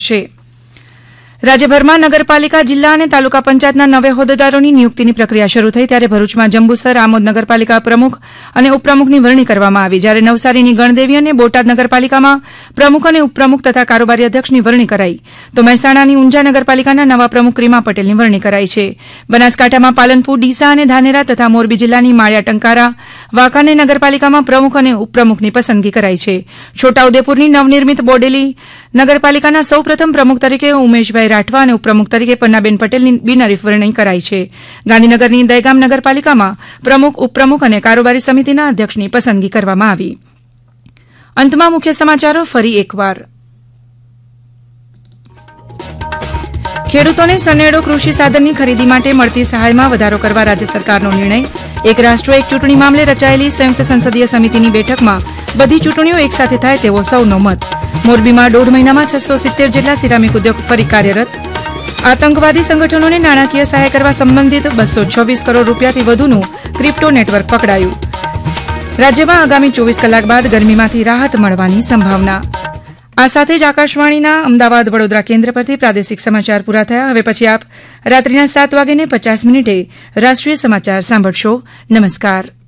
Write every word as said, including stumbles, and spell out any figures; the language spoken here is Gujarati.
છે. રાજ્યભરમાં નગરપાલિકા જિલ્લા અને તાલુકા પંચાયતના નવે હોદ્દેદારોની નિયુક્તિની પ્રક્રિયા શરૂ થઈ ત્યારે ભરૂચમાં જંબુસર આમોદ નગરપાલિકા પ્રમુખ અને ઉપપ્રમુખની વરણી કરવામાં આવી, જ્યારે નવસારીની ગણદેવી અને બોટાદ નગરપાલિકામાં પ્રમુખ અને ઉપપ્રમુખ તથા કારોબારી અધ્યક્ષની વરણી કરાઈ, તો મહેસાણાની ઊંઝા નગરપાલિકાના નવા પ્રમુખ રીમા પટેલની વરણી કરાઈ છે. બનાસકાંઠામાં પાલનપુર, ડીસા અને ધાનેરા તથા મોરબી જિલ્લાની માળિયા ટંકારા, વાંકાનેર નગરપાલિકામાં પ્રમુખ અને ઉપપ્રમુખની પસંદગી કરાઈ છે. છોટાઉદેપુરની નવનિર્મિત બોડેલી નગરપાલિકાના સૌપ્રથમ પ્રમુખ તરીકે ઉમેશભાઈ રાઠવા અને ઉપપ્રમુખ તરીકે પન્નાબેન પટેલની બિનહરીફ વરણી કરાઈ છે. ગાંધીનગરની દહેગામ નગરપાલિકામાં પ્રમુખ, ઉપપ્રમુખ અને કારોબારી સમિતિના અધ્યક્ષની પસંદગી કરવામાં આવી. અંતમાં મુખ્ય સમાચારો ફરી એકવાર. ખેડૂતોને સનેડો કૃષિ સાધનની ખરીદી માટે મળતી સહાયમાં વધારો કરવા રાજ્ય સરકારનો નિર્ણય. એક રાષ્ટ્ર એક ચૂંટણી મામલે રચાયેલી સંયુક્ત સંસદીય સમિતિની બેઠકમાં બધી ચૂંટણીઓ એકસાથે થાય તેવો સૌનો મત. મોરબીમાં દોઢ મહિનામાં છસો સિત્તેર જેટલા સિરામિક ઉદ્યોગ ફરી કાર્યરત. આતંકવાદી સંગઠનોને નાણાકીય સહાય કરવા સંબંધિત બસો છવ્વીસ કરોડ રૂપિયાથી વધુનું ક્રિપ્ટો નેટવર્ક પકડાયું. રાજ્યમાં આગામી ચોવીસ કલાક બાદ ગરમીમાંથી રાહત મળવાની સંભાવના. આ સાથે જ આકાશવાણીના અમદાવાદ વડોદરા કેન્દ્ર પરથી પ્રાદેશિક સમાચાર પૂરા થયા. હવે પછી આપ રાત્રિના સાત વાગ્યે પચાસ મિનિટે રાષ્ટ્રીય સમાચાર સાંભળશો. નમસ્કાર.